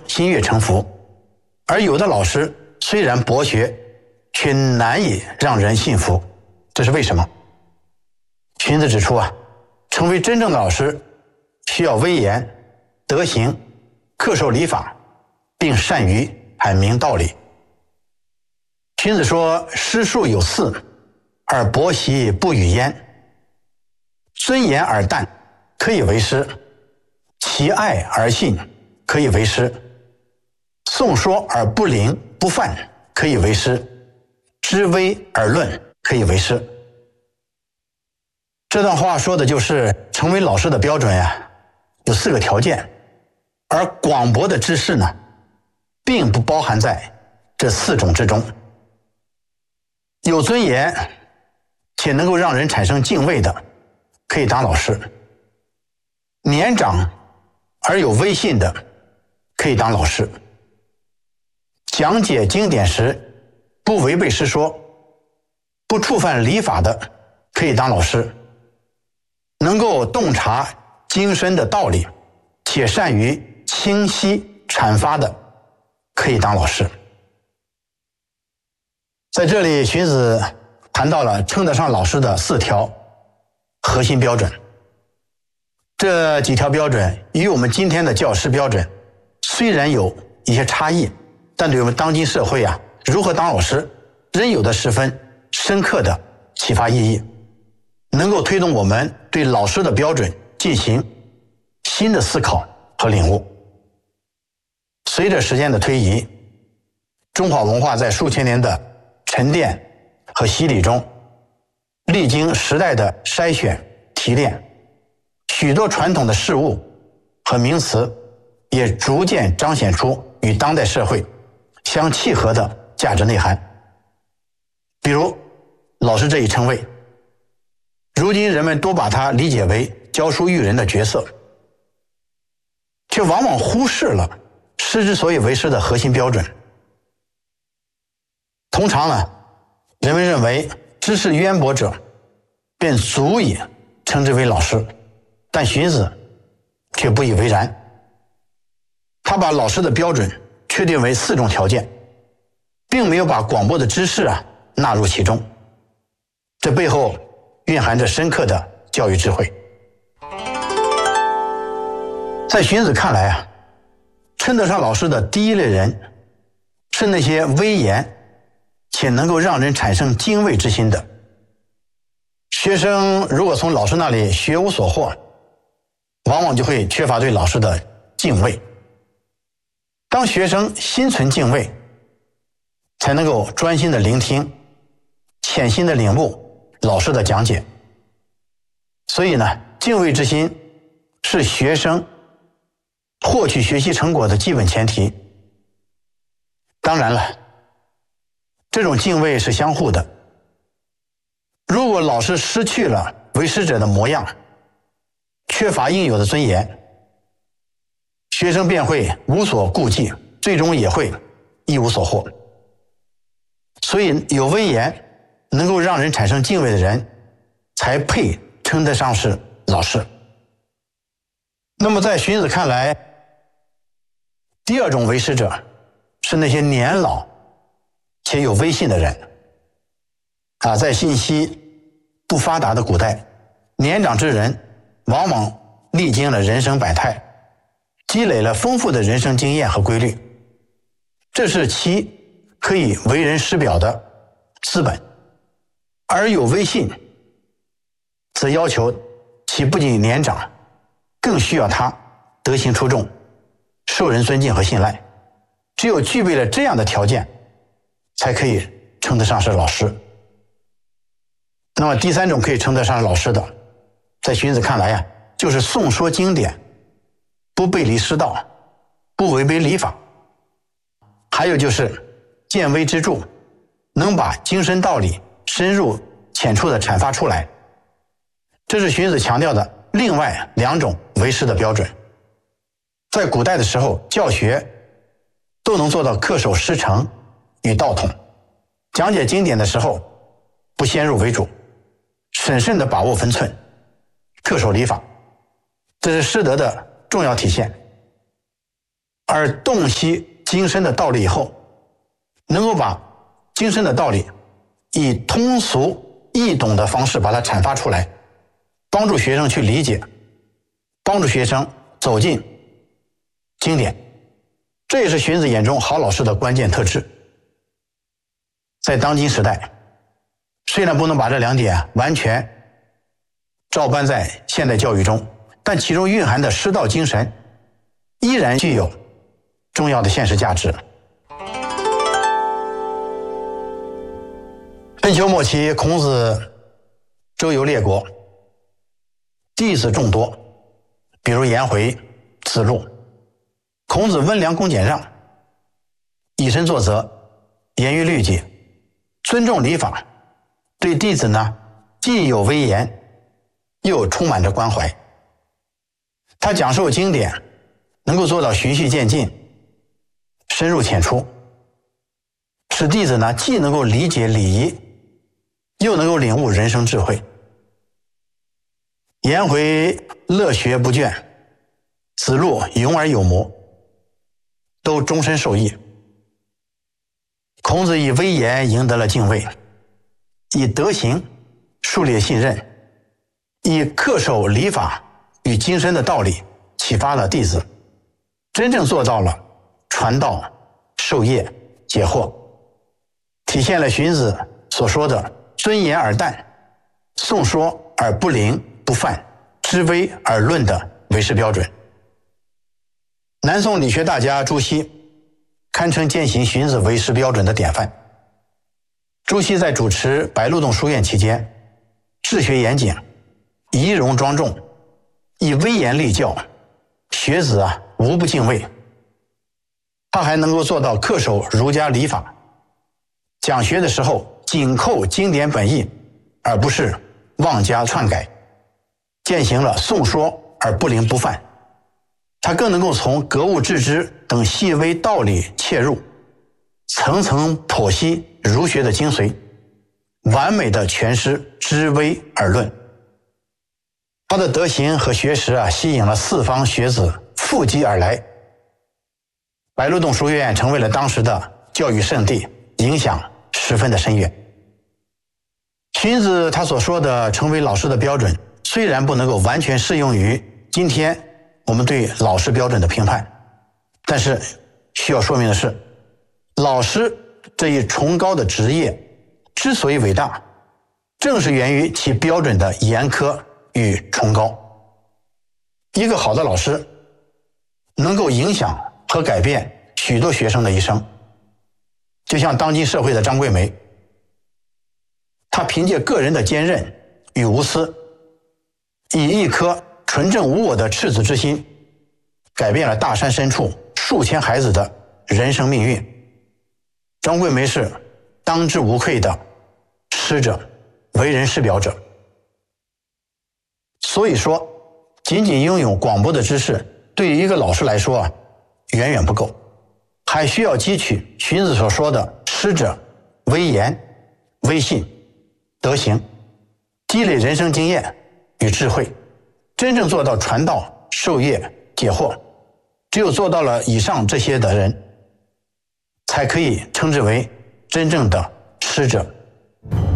心悦诚服，而有的老师虽然博学，却难以让人信服，这是为什么？荀子指出成为真正的老师，需要威严、德行、恪守礼法，并善于阐明道理。荀子说：“师述有四，而伯习不与焉。尊严而淡，可以为师；其爱而信，可以为师；诵说而不凌不犯，可以为师；知微而论，可以为师。”这段话说的就是成为老师的标准有4个条件，而广博的知识呢，并不包含在这4种之中。有尊严且能够让人产生敬畏的，可以当老师；年长而有威信的，可以当老师；讲解经典时不违背师说、不触犯礼法的，可以当老师；能够洞察经深的道理且善于清晰阐发的，可以当老师。在这里，荀子谈到了称得上老师的4条核心标准。这几条标准与我们今天的教师标准虽然有一些差异，但对我们当今社会如何当老师，仍有着十分深刻的启发意义，能够推动我们对老师的标准进行新的思考和领悟。随着时间的推移，中华文化在数千年的沉淀和洗礼中，历经时代的筛选提炼，许多传统的事物和名词也逐渐彰显出与当代社会相契合的价值内涵。比如老师这一称谓，如今人们多把它理解为教书育人的角色，却往往忽视了师之所以为师的核心标准。通常人们认为知识渊博者便足以称之为老师，但荀子却不以为然。他把老师的标准确定为4种条件，并没有把广博的知识纳入其中，这背后蕴含着深刻的教育智慧。在荀子看来称得上老师的第一类人是那些威严且能够让人产生敬畏之心的。学生如果从老师那里学无所获，往往就会缺乏对老师的敬畏。当学生心存敬畏，才能够专心的聆听，潜心的领悟老师的讲解。所以敬畏之心是学生获取学习成果的基本前提。当然了，这种敬畏是相互的。如果老师失去了为师者的模样，缺乏应有的尊严，学生便会无所顾忌，最终也会一无所获。所以有威严，能够让人产生敬畏的人，才配称得上是老师。那么在荀子看来，第2种为师者是那些年老且有威信的人。在信息不发达的古代，年长之人往往历经了人生百态，积累了丰富的人生经验和规律，这是其可以为人师表的资本。而有威信则要求其不仅年长，更需要他德行出众，受人尊敬和信赖。只有具备了这样的条件，才可以称得上是老师。那么第3种可以称得上是老师的，在荀子看来就是诵说经典，不背离师道，不违背礼法。还有就是见微知著，能把精深道理深入浅出的阐发出来。这是荀子强调的另外2种为师的标准。在古代的时候，教学都能做到恪守师承与道统，讲解经典的时候不先入为主，审慎地把握分寸，恪守礼法，这是师德的重要体现。 而洞悉经身的道理以后，能够把经身的道理以通俗易懂的方式把它阐发出来，帮助学生去理解，帮助学生走进经典。这也是荀子眼中好老师的关键特质。在当今时代，虽然不能把这两点完全照搬在现代教育中，但其中蕴含的师道精神依然具有重要的现实价值。春秋末期，孔子周游列国，弟子众多，比如颜回、子路。孔子温良恭俭让，以身作则，严于律己，尊重礼法，对弟子呢既有威严，又充满着关怀。他讲授经典能够做到循序渐进，深入浅出，使弟子呢既能够理解礼仪，又能够领悟人生智慧。颜回乐学不倦，子路勇而有谋，都终身受益。孔子以威严赢得了敬畏，以德行树立信任，以恪守礼法与经身的道理启发了弟子，真正做到了传道授业解惑，体现了荀子所说的尊严而淡，颂说而不凌不犯，知微而论的为师标准。南宋理学大家朱熹堪称践行荀子为师标准的典范。朱熹在主持白鹿洞书院期间，治学严谨，仪容庄重，以威严立教，学子无不敬畏。他还能够做到恪守儒家礼法，讲学的时候紧扣经典本意，而不是妄加篡改，践行了颂说而不凌不犯。他更能够从格物致知等细微道理切入，层层剖析儒学的精髓，完美的诠释知微而论。他的德行和学识吸引了四方学子附集而来，白鹿洞书院成为了当时的教育圣地，影响十分的深远。荀子他所说的成为老师的标准，虽然不能够完全适用于今天我们对老师标准的评判，但是需要说明的是，老师这一崇高的职业之所以伟大，正是源于其标准的严苛与崇高。一个好的老师能够影响和改变许多学生的一生，就像当今社会的张桂梅，她凭借个人的坚韧与无私，以一颗纯正无我的赤子之心，改变了大山深处数千孩子的人生命运。张桂梅是当之无愧的师者，为人师表者。所以说，仅仅拥有广博的知识，对于一个老师来说远远不够，还需要汲取荀子所说的师者威严、威信、德行，积累人生经验与智慧，真正做到传道授业解惑。只有做到了以上这些的人，才可以称之为真正的师者。